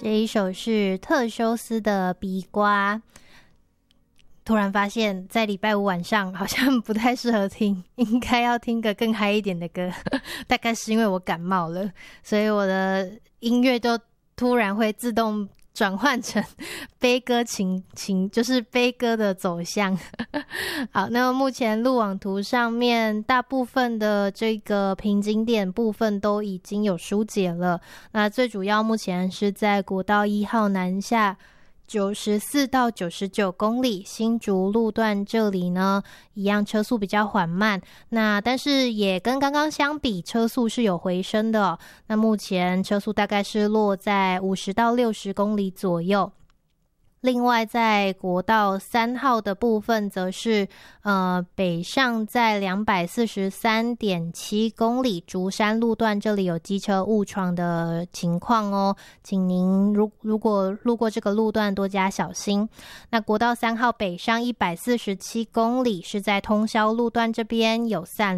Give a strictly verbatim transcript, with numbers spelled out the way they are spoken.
这一首是特修斯的鼻瓜。突然发现在礼拜五晚上好像不太适合听，应该要听个更嗨一点的歌大概是因为我感冒了，所以我的音乐就突然会自动转换成悲歌情情，就是悲歌的走向好，那么目前路网图上面大部分的这个瓶颈点部分都已经有疏解了，那最主要目前是在国道一号南下九十四到九十九公里新竹路段，这里呢一样车速比较缓慢，那但是也跟刚刚相比车速是有回升的哦，那目前车速大概是落在五十到六十公里左右。另外在国道三号的部分则是呃北上在 两百四十三点七公里竹山路段，这里有机车误闯的情况哦，请您如如果路过这个路段多加小心。那国道三号北上一百四十七公里是在通霄路段，这边有散